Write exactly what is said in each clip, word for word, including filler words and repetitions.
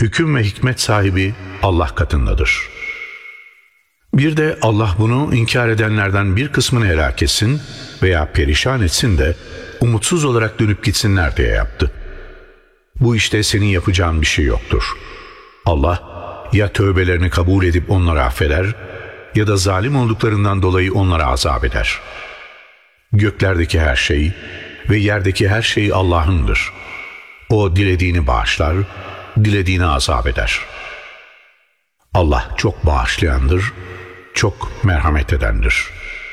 hüküm ve hikmet sahibi Allah katındadır. Bir de Allah bunu inkar edenlerden bir kısmını helak etsin veya perişan etsin de umutsuz olarak dönüp gitsinler diye yaptı. Bu işte senin yapacağın bir şey yoktur. Allah ya tövbelerini kabul edip onları affeder ya da zalim olduklarından dolayı onlara azap eder. Göklerdeki her şey ve yerdeki her şey Allah'ındır. O dilediğini bağışlar, dilediğini azap eder. Allah çok bağışlayandır, çok merhamet edendir.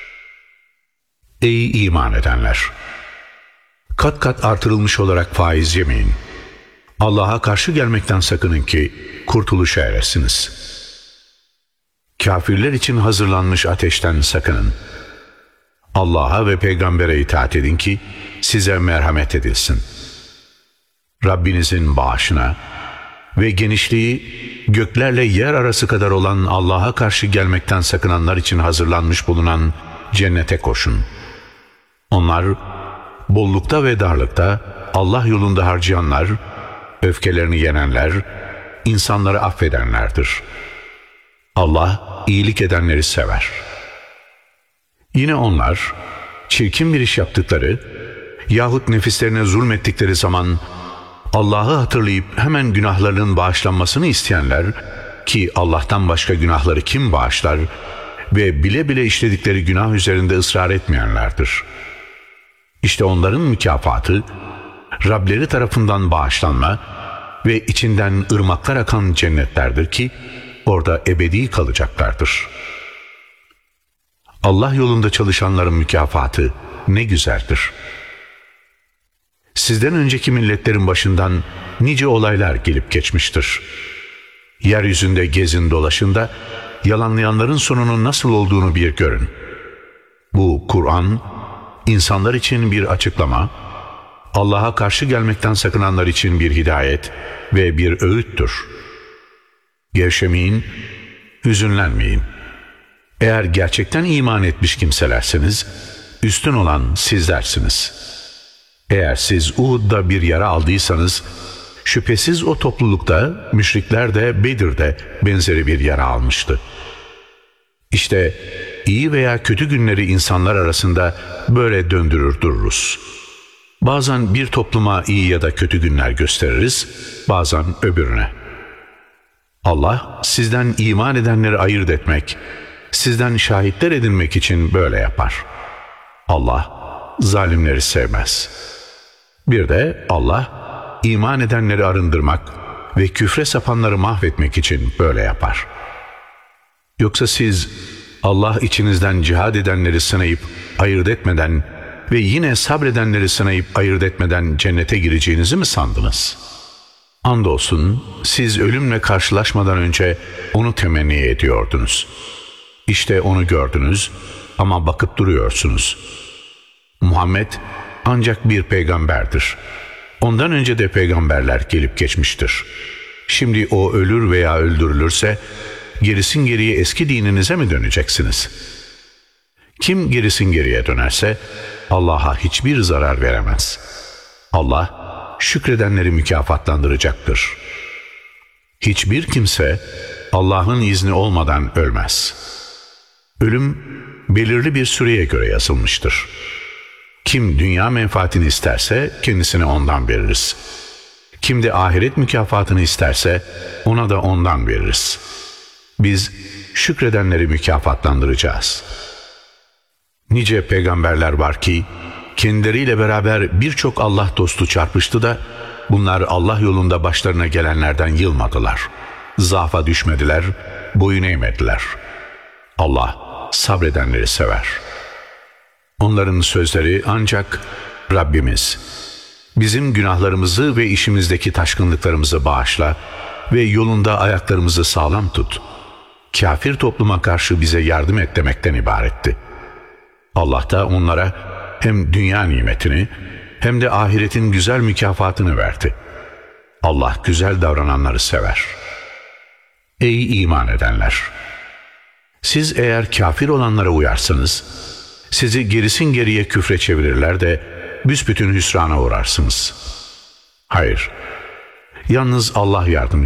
Ey iman edenler! Kat kat artırılmış olarak faiz yemeyin. Allah'a karşı gelmekten sakının ki kurtuluşa eresiniz. Kafirler için hazırlanmış ateşten sakının. Allah'a ve peygambere itaat edin ki size merhamet edilsin. Rabbinizin bağışına ve genişliği göklerle yer arası kadar olan Allah'a karşı gelmekten sakınanlar için hazırlanmış bulunan cennete koşun. Onlar bollukta ve darlıkta Allah yolunda harcayanlar, öfkelerini yenenler, insanları affedenlerdir. Allah iyilik edenleri sever. Yine onlar çirkin bir iş yaptıkları yahut nefislerine zulmettikleri zaman Allah'ı hatırlayıp hemen günahlarının bağışlanmasını isteyenler, ki Allah'tan başka günahları kim bağışlar, ve bile bile işledikleri günah üzerinde ısrar etmeyenlerdir. İşte onların mükafatı Rableri tarafından bağışlanma ve içinden ırmaklar akan cennetlerdir ki orada ebedi kalacaklardır. Allah yolunda çalışanların mükafatı ne güzeldir. Sizden önceki milletlerin başından nice olaylar gelip geçmiştir. Yeryüzünde gezin dolaşın da yalanlayanların sonunun nasıl olduğunu bir görün. Bu Kur'an, insanlar için bir açıklama, Allah'a karşı gelmekten sakınanlar için bir hidayet ve bir öğüttür. Gevşemeyin, hüzünlenmeyin. Eğer gerçekten iman etmiş kimselerseniz, üstün olan sizlersiniz. Eğer siz Uhud'da bir yara aldıysanız, şüphesiz o toplulukta, müşrikler de Bedir'de benzeri bir yara almıştı. İşte iyi veya kötü günleri insanlar arasında böyle döndürür dururuz. Bazen bir topluma iyi ya da kötü günler gösteririz, bazen öbürüne. Allah sizden iman edenleri ayırt etmek, sizden şahitler edinmek için böyle yapar. Allah zalimleri sevmez. Bir de Allah iman edenleri arındırmak ve küfre sapanları mahvetmek için böyle yapar. Yoksa siz Allah içinizden cihad edenleri sınayıp ayırt etmeden ve yine sabredenleri sınayıp ayırt etmeden cennete gireceğinizi mi sandınız? Andolsun siz ölümle karşılaşmadan önce onu temenni ediyordunuz. İşte onu gördünüz ama bakıp duruyorsunuz. Muhammed ancak bir peygamberdir. Ondan önce de peygamberler gelip geçmiştir. Şimdi o ölür veya öldürülürse gerisin geriye eski dininize mi döneceksiniz? Kim gerisin geriye dönerse Allah'a hiçbir zarar veremez. Allah şükredenleri mükafatlandıracaktır. Hiçbir kimse Allah'ın izni olmadan ölmez. Ölüm belirli bir süreye göre yazılmıştır. Kim dünya menfaatini isterse kendisine ondan veririz. Kim de ahiret mükafatını isterse ona da ondan veririz. Biz şükredenleri mükafatlandıracağız. Nice peygamberler var ki kendileriyle beraber birçok Allah dostu çarpıştı da bunlar Allah yolunda başlarına gelenlerden yılmadılar. Zaafa düşmediler, boyun eğmediler. Allah sabredenleri sever. Onların sözleri ancak Rabbimiz, bizim günahlarımızı ve işimizdeki taşkınlıklarımızı bağışla ve yolunda ayaklarımızı sağlam tut. Kafir topluma karşı bize yardım et demekten ibaretti. Allah da onlara hem dünya nimetini hem de ahiretin güzel mükafatını verdi. Allah güzel davrananları sever. Ey iman edenler! Siz eğer kafir olanlara uyarsanız, sizi gerisin geriye küfre çevirirler de büsbütün hüsrana uğrarsınız. Hayır, yalnız Allah yardımcı